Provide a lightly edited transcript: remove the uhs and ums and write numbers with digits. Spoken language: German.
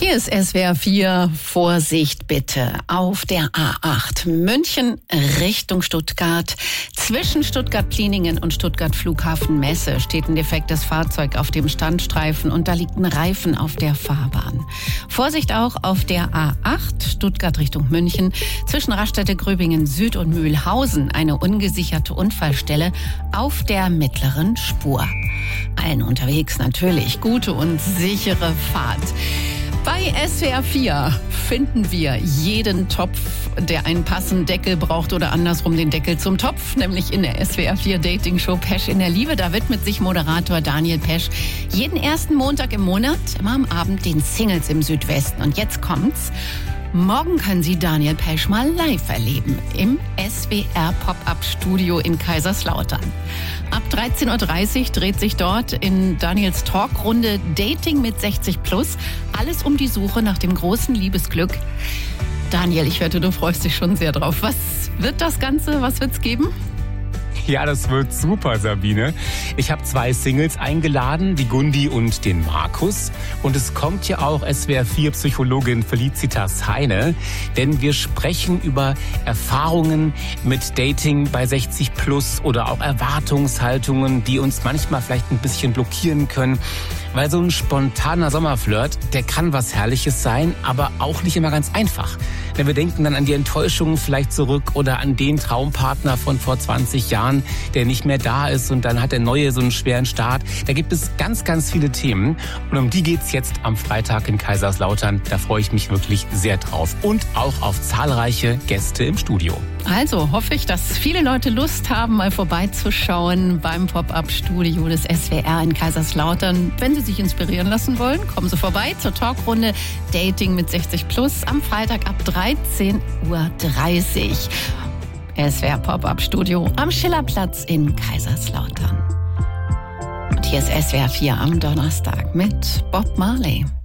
Hier ist SWR 4. Vorsicht bitte. Auf der A8 München Richtung Stuttgart. Zwischen Stuttgart-Pliningen und Stuttgart-Flughafen-Messe steht ein defektes Fahrzeug auf dem Standstreifen und da liegt ein Reifen auf der Fahrbahn. Vorsicht auch auf der A8 Stuttgart Richtung München. Zwischen Raststätte-Gröbingen Süd und Mühlhausen eine ungesicherte Unfallstelle auf der mittleren Spur. Allen unterwegs natürlich gute und sichere Fahrt. Bei SWR 4 finden wir jeden Topf, der einen passenden Deckel braucht oder andersrum den Deckel zum Topf, nämlich in der SWR 4 Dating Show Pesch in der Liebe. Da widmet sich Moderator Daniel Pesch jeden ersten Montag im Monat, immer am Abend, den Singles im Südwesten. Und jetzt kommt's. Morgen können Sie Daniel Pesch mal live erleben im SWR Pop-Up-Studio in Kaiserslautern. Ab 13.30 Uhr dreht sich dort in Daniels Talkrunde Dating mit 60+. Alles um die Suche nach dem großen Liebesglück. Daniel, ich wette, du freust dich schon sehr drauf. Was wird das Ganze? Was wird's geben? Ja, das wird super, Sabine. Ich habe 2 Singles eingeladen, die Gundi und den Markus. Und es kommt ja auch SWR 4 Psychologin Felicitas Heine. Denn wir sprechen über Erfahrungen mit Dating bei 60+ oder auch Erwartungshaltungen, die uns manchmal vielleicht ein bisschen blockieren können. Weil so ein spontaner Sommerflirt, der kann was Herrliches sein, aber auch nicht immer ganz einfach. Denn wir denken dann an die Enttäuschungen vielleicht zurück oder an den Traumpartner von vor 20 Jahren, der nicht mehr da ist und dann hat der Neue so einen schweren Start. Da gibt es ganz, ganz viele Themen und um die geht's jetzt am Freitag in Kaiserslautern. Da freue ich mich wirklich sehr drauf und auch auf zahlreiche Gäste im Studio. Also hoffe ich, dass viele Leute Lust haben, mal vorbeizuschauen beim Pop-Up-Studio des SWR in Kaiserslautern. Wenn Sie sich inspirieren lassen wollen, kommen Sie vorbei zur Talkrunde Dating mit 60+ am Freitag ab 13.30 Uhr. SWR Pop-Up-Studio am Schillerplatz in Kaiserslautern. Und hier ist SWR 4 am Donnerstag mit Bob Marley.